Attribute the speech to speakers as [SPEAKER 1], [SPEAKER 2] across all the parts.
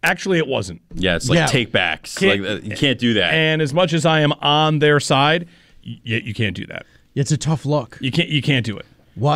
[SPEAKER 1] Actually, it wasn't.
[SPEAKER 2] Yeah, it's like take backs. You can't do that.
[SPEAKER 1] And as much as I am on their side, you can't do that.
[SPEAKER 3] It's a tough look.
[SPEAKER 1] You can't do it.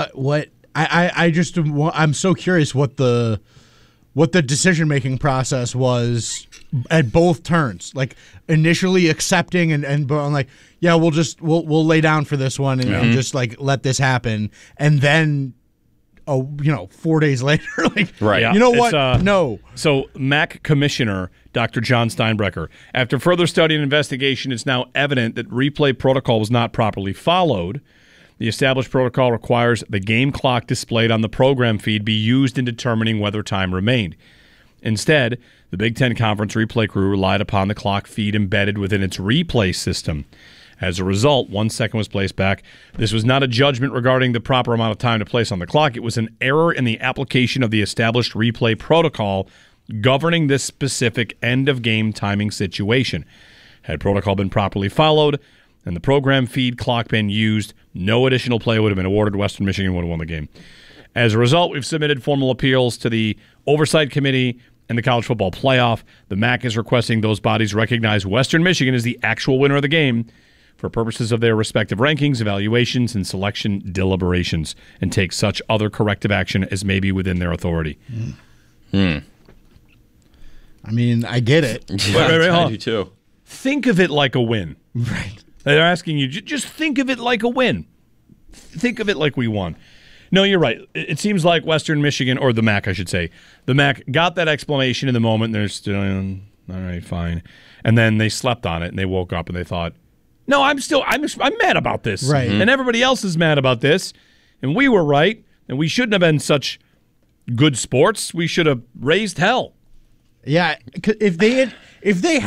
[SPEAKER 3] I'm so curious what the decision-making process was at both turns. Like initially accepting and like, yeah, we'll lay down for this one and just like let this happen. And then 4 days later, like,
[SPEAKER 2] right.
[SPEAKER 3] You know what? No.
[SPEAKER 1] So MAC Commissioner Dr. John Steinbrecher, after further study and investigation, it's now evident that replay protocol was not properly followed. The established protocol requires the game clock displayed on the program feed be used in determining whether time remained. Instead, the Big Ten Conference replay crew relied upon the clock feed embedded within its replay system. As a result, 1 second was placed back. This was not a judgment regarding the proper amount of time to place on the clock. It was an error in the application of the established replay protocol governing this specific end-of-game timing situation. Had protocol been properly followed and the program feed clock been used, no additional play would have been awarded. Western Michigan would have won the game. As a result, we've submitted formal appeals to the Oversight Committee and the College Football Playoff. The MAC is requesting those bodies recognize Western Michigan as the actual winner of the game for purposes of their respective rankings, evaluations, and selection deliberations, and take such other corrective action as may be within their authority.
[SPEAKER 3] I mean, I get it.
[SPEAKER 2] I do too.
[SPEAKER 1] Think of it like a win.
[SPEAKER 3] Right.
[SPEAKER 1] They're asking you, just think of it like a win. Think of it like we won. No, you're right. It seems like Western Michigan, or the MAC, I should say, the MAC got that explanation in the moment, and they're still, all right, fine. And then they slept on it, and they woke up, and they thought, no, I'm mad about this.
[SPEAKER 3] Right.
[SPEAKER 1] And everybody else is mad about this, and we were right, and we shouldn't have been such good sports. We should have raised hell.
[SPEAKER 3] Yeah, if the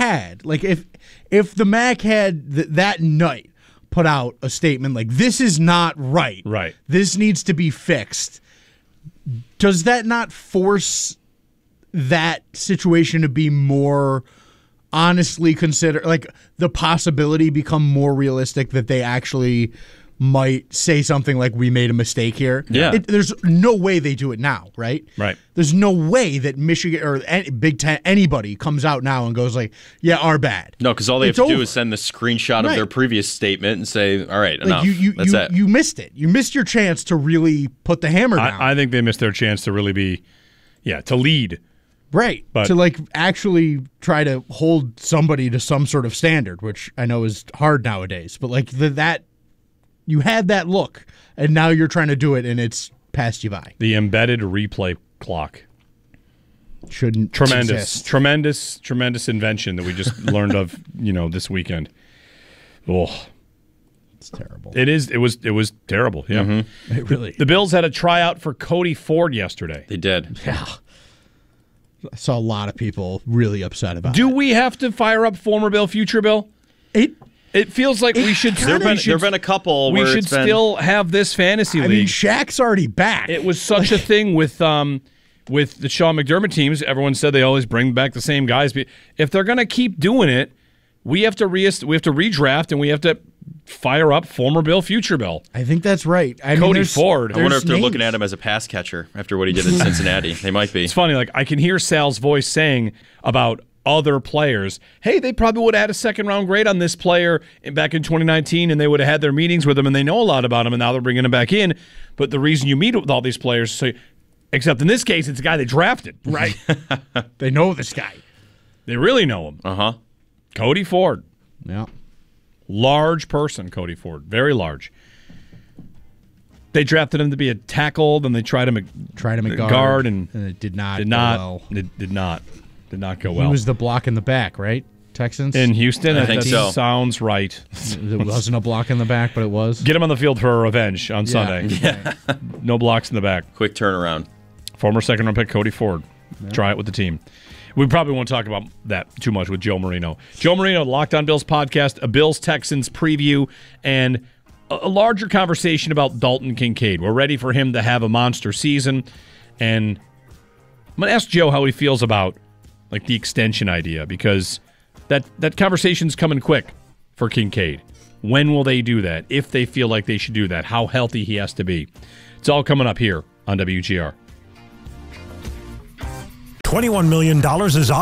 [SPEAKER 3] MAC had that night put out a statement like, this is not right.
[SPEAKER 1] Right.
[SPEAKER 3] This needs to be fixed. Does that not force that situation to be more honestly considered, like the possibility become more realistic that they actually might say something like, we made a mistake here?
[SPEAKER 2] Yeah.
[SPEAKER 3] There's no way they do it now, right?
[SPEAKER 1] Right.
[SPEAKER 3] There's no way that Michigan or Big Ten, anybody comes out now and goes like, yeah, our bad.
[SPEAKER 2] No, because all they have to do is send the screenshot of their previous statement and say, all right, enough. That's it.
[SPEAKER 3] You missed it. You missed your chance to really put the hammer down.
[SPEAKER 1] I think they missed their chance to really be, to lead.
[SPEAKER 3] Right.
[SPEAKER 1] But,
[SPEAKER 3] to like actually try to hold somebody to some sort of standard, which I know is hard nowadays. But like that, you had that look, and now you're trying to do it, and it's passed you by.
[SPEAKER 1] The embedded replay clock.
[SPEAKER 3] Shouldn't exist.
[SPEAKER 1] Tremendous invention that we just learned of, this weekend. Oh,
[SPEAKER 3] it's terrible.
[SPEAKER 1] It is. It was terrible. Yeah,
[SPEAKER 3] It really.
[SPEAKER 1] The Bills had a tryout for Cody Ford yesterday.
[SPEAKER 2] They did.
[SPEAKER 3] Yeah. I saw a lot of people really upset about it.
[SPEAKER 1] Do we have to fire up former Bill, future Bill? It feels like we should.
[SPEAKER 2] There have been a couple.
[SPEAKER 1] We
[SPEAKER 2] where
[SPEAKER 1] should still have this fantasy league.
[SPEAKER 3] I mean, Shaq's already back.
[SPEAKER 1] It was such a thing with the Sean McDermott teams. Everyone said they always bring back the same guys. But if they're going to keep doing it, we have to redraft and we have to fire up former Bill, future Bill.
[SPEAKER 3] I think that's right.
[SPEAKER 1] Cody Ford.
[SPEAKER 2] I wonder if they're looking at him as a pass catcher after what he did at Cincinnati. They might be.
[SPEAKER 1] It's funny. Like I can hear Sal's voice saying about other players, hey, they probably would have had a second-round grade on this player back in 2019, and they would have had their meetings with him, and they know a lot about him, and now they're bringing him back in. But the reason you meet with all these players, except in this case, it's a guy they drafted.
[SPEAKER 3] Right. They know this guy.
[SPEAKER 1] They really know him.
[SPEAKER 2] Uh-huh.
[SPEAKER 1] Cody Ford.
[SPEAKER 3] Yeah.
[SPEAKER 1] Large person, Cody Ford. Very large. They drafted him to be a tackle, then they tried him at guard, and
[SPEAKER 3] it did not go well.
[SPEAKER 1] It did not go well.
[SPEAKER 3] He was the block in the back, right? Texans?
[SPEAKER 1] In Houston?
[SPEAKER 2] I think so.
[SPEAKER 1] Sounds right.
[SPEAKER 3] It wasn't a block in the back, but it was.
[SPEAKER 1] Get him on the field for a revenge on Sunday.
[SPEAKER 2] Yeah.
[SPEAKER 1] No blocks in the back.
[SPEAKER 2] Quick turnaround.
[SPEAKER 1] Former second-round pick Cody Ford. Yeah. Try it with the team. We probably won't talk about that too much with Joe Marino. Joe Marino, Locked On Bills podcast, a Bills-Texans preview, and a larger conversation about Dalton Kincaid. We're ready for him to have a monster season, and I'm going to ask Joe how he feels about like the extension idea, because that conversation's coming quick for Kincaid. When will they do that? If they feel like they should do that, how healthy he has to be. It's all coming up here on WGR.
[SPEAKER 4] $21 million is